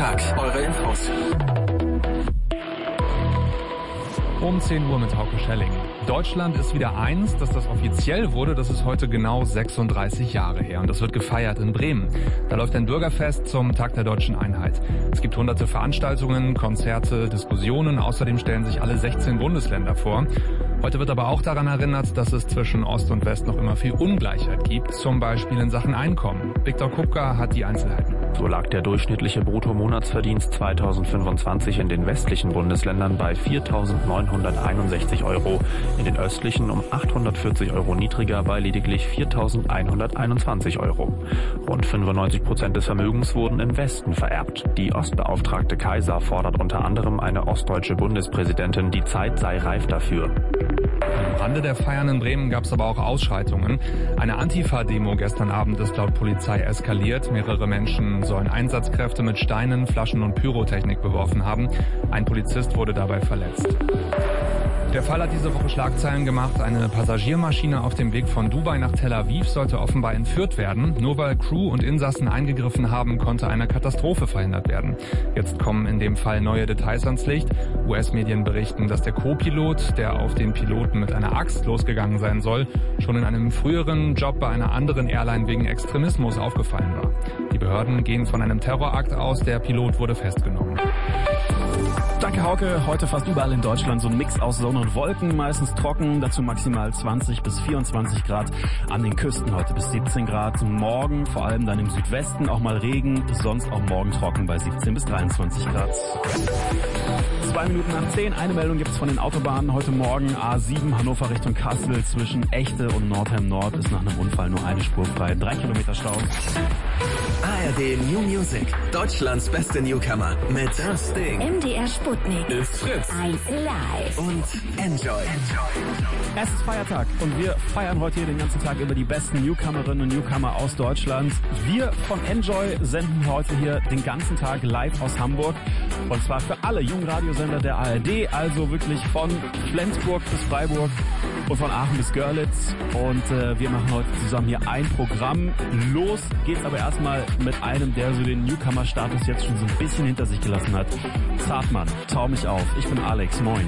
Tag. Eure Infos. Um 10 Uhr mit Hauke Schelling. Deutschland ist wieder eins, dass das offiziell wurde, das ist heute genau 36 Jahre her. Und das wird gefeiert in Bremen. Da läuft ein Bürgerfest zum Tag der deutschen Einheit. Es gibt hunderte Veranstaltungen, Konzerte, Diskussionen. Außerdem stellen sich alle 16 Bundesländer vor. Heute wird aber auch daran erinnert, dass es zwischen Ost und West noch immer viel Ungleichheit gibt. Zum Beispiel in Sachen Einkommen. Viktor Kupka hat die Einzelheiten. So lag der durchschnittliche Bruttomonatsverdienst 2025 in den westlichen Bundesländern bei 4.961 Euro, in den östlichen um 840 Euro niedriger bei lediglich 4.121 Euro. Rund 95% des Vermögens wurden im Westen vererbt. Die Ostbeauftragte Kaiser fordert unter anderem eine ostdeutsche Bundespräsidentin, die Zeit sei reif dafür. Am Rande der Feiern in Bremen gab es aber auch Ausschreitungen. Eine Antifa-Demo gestern Abend ist laut Polizei eskaliert. Mehrere Menschen sollen Einsatzkräfte mit Steinen, Flaschen und Pyrotechnik beworfen haben. Ein Polizist wurde dabei verletzt. Der Fall hat diese Woche Schlagzeilen gemacht. Eine Passagiermaschine auf dem Weg von Dubai nach Tel Aviv sollte offenbar entführt werden. Nur weil Crew und Insassen eingegriffen haben, konnte eine Katastrophe verhindert werden. Jetzt kommen in dem Fall neue Details ans Licht. US-Medien berichten, dass der Co-Pilot, der auf den Piloten mit einer Axt losgegangen sein soll, schon in einem früheren Job bei einer anderen Airline wegen Extremismus aufgefallen war. Die Behörden gehen von einem Terrorakt aus. Der Pilot wurde festgenommen. Danke, Hauke. Heute fast überall in Deutschland so ein Mix aus Sonne und Wolken, meistens trocken, dazu maximal 20 bis 24 Grad. An den Küsten heute bis 17 Grad. Morgen vor allem dann im Südwesten auch mal Regen, sonst auch morgen trocken bei 17 bis 23 Grad. 2 Minuten nach 10, eine Meldung gibt es von den Autobahnen. Heute Morgen A7 Hannover Richtung Kassel zwischen Echte und Nordheim Nord ist nach einem Unfall nur eine Spur frei. 3 Kilometer Stau. ARD New Music. Deutschlands beste Newcomer mit Das Ding. MDR Sputnik. Ist Fritz. 1 Live. Und Enjoy. Es ist Feiertag und wir feiern heute hier den ganzen Tag über die besten Newcomerinnen und Newcomer aus Deutschland. Wir von Enjoy senden heute hier den ganzen Tag live aus Hamburg. Und zwar für alle Jugendradiosender der ARD, also wirklich von Flensburg bis Freiburg und von Aachen bis Görlitz. Und wir machen heute zusammen hier ein Programm. Los geht's aber erstmal mit einem, der so den Newcomer-Status jetzt schon so ein bisschen hinter sich gelassen hat. Zartmann, tau mich auf. Ich bin Alex, moin.